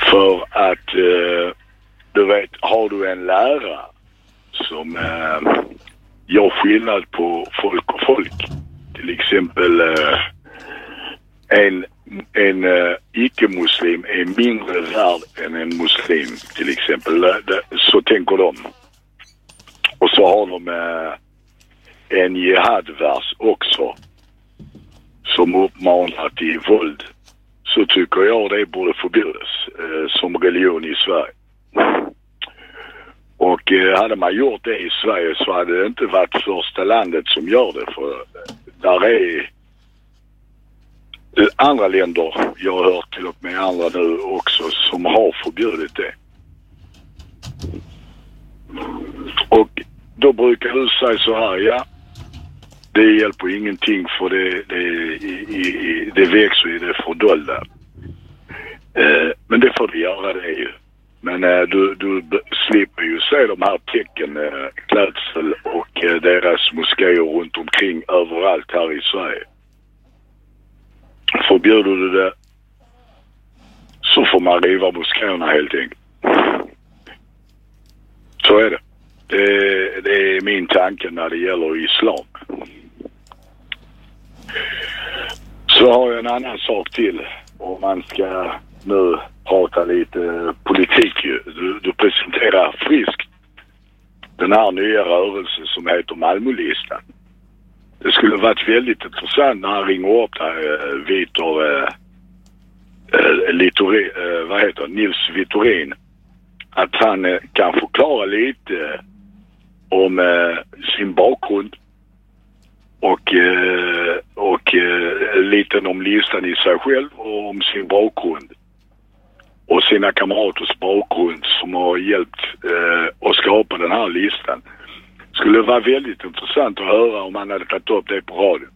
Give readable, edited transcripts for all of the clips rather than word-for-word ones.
För att du vet, har du en lärare som gör skillnad på folk och folk. Till exempel en icke-muslim är mindre värd än en muslim till exempel. Så tänker de. Och så har de en jihadvers också som uppmanar till våld. Så tycker jag det borde förbjudas som religion i Sverige. Och hade man gjort det i Sverige så hade det inte varit första landet som gör det. För där är andra länder, jag har hört till och med andra nu också, som har förbjudit det. Och då brukar du säga så här, ja, det hjälper ingenting för det växer i det fördolda. Men det får du göra det ju. Men du slipper ju se de här tecken, klädsel och deras moskéer runt omkring överallt här i Sverige. Förbjuder du det så får man riva moskéerna helt enkelt. Så är det. Det är min tanke när det gäller islam. Så har jag en annan sak till. Om man ska nu prata lite politik. Du presenterar friskt den här nya rörelsen som heter Malmölistan. Det skulle varit väldigt intressant när han ringer upp där Nils Vittorin, att han kan förklara lite om sin bakgrund och lite om listan i sig själv och om sin bakgrund och sina kamraters bakgrund som har hjälpt att skapa den här listan. Skulle vara väldigt intressant att höra om man hade tagit upp det på radio.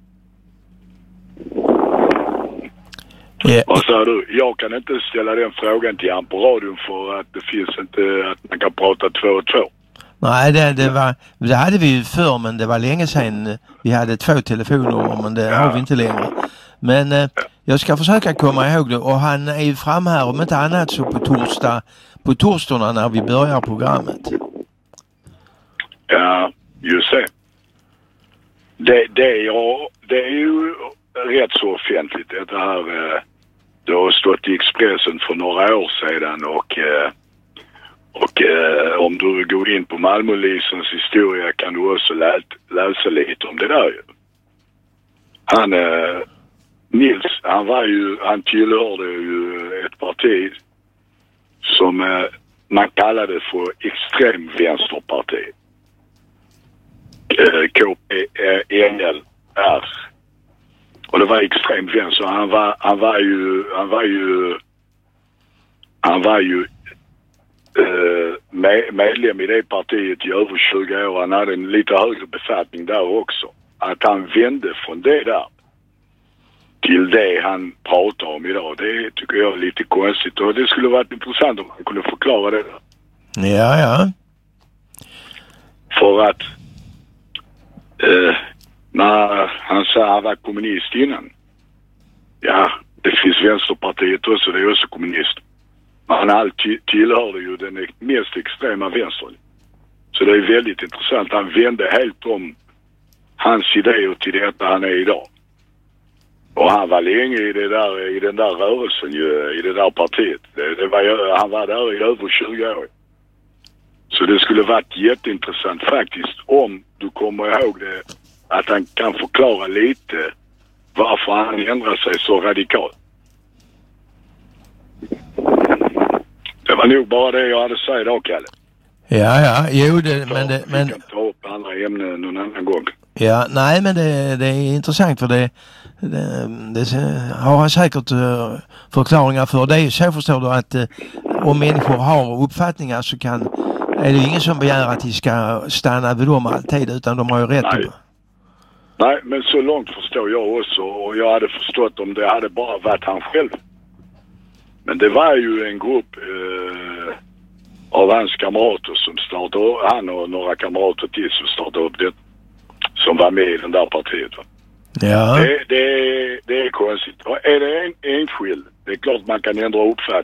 Vad sa du? Jag kan inte ställa den frågan till han på radion för att det finns inte att man kan prata 2 och 2. Nej, det hade vi ju förr, men det var länge sedan vi hade 2 telefonnummer, men det har vi inte längre. Men jag ska försöka komma ihåg det, och han är ju fram här om inte annat så på torsdagarna när vi börjar programmet. Ja, just det. Det är ju rätt så offentligt. Det här, det har stått i Expressen för några år sedan och om du går in på Malmölisans historia kan du också läsa lite om det där. Nils, han tillhörde ju ett parti som man kallade för extremvänsterparti. KPNL. Och det var extremt vänster. Han var ju medlem i det partiet i över 20 år. Han hade en lite högre befattning där också. Att han vände från det där till det han pratar om idag, det tycker jag är lite konstigt. Och det skulle varit intressant om man kunde förklara det där. Ja. För att när han sa att han var kommunist innan. Ja, det finns Vänsterpartiet också, det är också kommunist. Men han tillhörde ju den mest extrema vänstern. Så det är väldigt intressant. Han vände helt om hans idéer till detta han är idag. Och han var länge i den där rörelsen i det där partiet. Han var där i över 20 år. Så det skulle varit jätteintressant faktiskt om du kommer ihåg det, att han kan förklara lite varför han ändrar sig så radikalt. Det var nog bara det jag hade att säga idag, Kalle. Ja, jo, men kan ta upp andra ämnen någon annan gång. Ja, nej, men det är intressant för det har han säkert förklaringar för. Det är ju så, förstår du, att om människor har uppfattningar så är det ingen som begär att de ska stanna vid dem alltid, utan de har ju rätt. Nej, men så långt förstår jag också, och jag hade förstått om det hade bara varit han själv. Men det var ju en grupp av hans kamrater som startade, han och några kamrater till som startade upp det, som var med i den där partiet. Va? Ja. Det är konstigt. Och är det en enskild, det är klart man kan ändra uppfattning.